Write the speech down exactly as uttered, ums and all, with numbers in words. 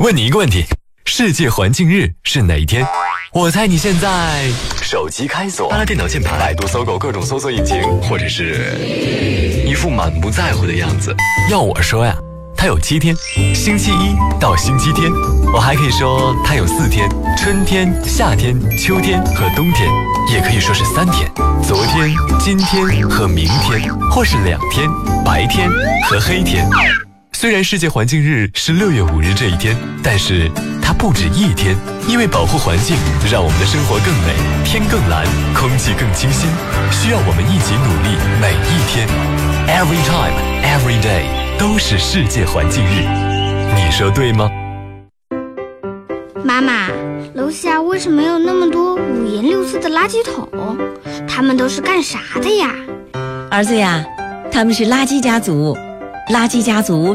问你一个问题，世界环境日是哪一天？我猜你现在手机开锁，拉电脑键盘，百度、搜狗各种搜索引擎，或者是一副满不在乎的样子。要我说呀，它有七天，星期一到星期天。我还可以说它有四天，春天、夏天、秋天和冬天，也可以说是三天，昨天、今天和明天，或是两天，白天和黑天。虽然世界环境日是六月五日这一天，但是它不止一天，因为保护环境，让我们的生活更美，天更蓝，空气更清新，需要我们一起努力，每一天 ，every time, every day 都是世界环境日，你说对吗？ 妈妈，楼下为什么有那么多五颜六色的垃圾桶？它们都是干啥的呀？ 儿子呀，他们是垃圾家族，垃圾家族